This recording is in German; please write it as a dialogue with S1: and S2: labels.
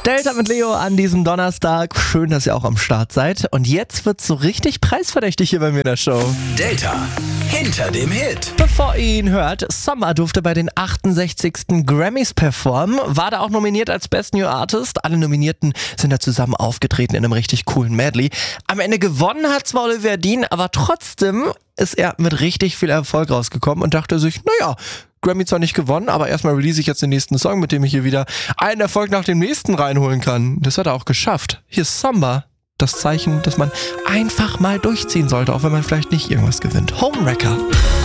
S1: Delta mit Leo an diesem Donnerstag. Schön, dass ihr auch am Start seid. Und jetzt wird's so richtig preisverdächtig hier bei mir in der Show.
S2: Delta hinter dem Hit.
S1: Bevor ihr ihn hört, Summer durfte bei den 68. Grammys performen, war da auch nominiert als Best New Artist. Alle Nominierten sind da zusammen aufgetreten in einem richtig coolen Medley. Am Ende gewonnen hat zwar Olivia Dean, aber trotzdem ist er mit richtig viel Erfolg rausgekommen und dachte sich, naja, Grammy zwar nicht gewonnen, aber erstmal release ich jetzt den nächsten Song, mit dem ich hier wieder einen Erfolg nach dem nächsten reinholen kann. Das hat er auch geschafft. Hier ist Summer. Das Zeichen, dass man einfach mal durchziehen sollte, auch wenn man vielleicht nicht irgendwas gewinnt. Homewrecker.